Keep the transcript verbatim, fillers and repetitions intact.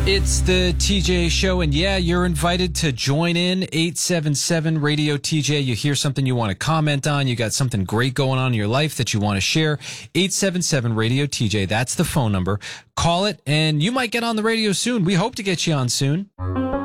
It's the T J Show, and yeah, you're invited to join in. eight seven seven radio T J. You hear something you want to comment on, you got something great going on in your life that you want to share. eight seven seven radio T J. That's the phone number. Call it, and you might get on the radio soon. We hope to get you on soon.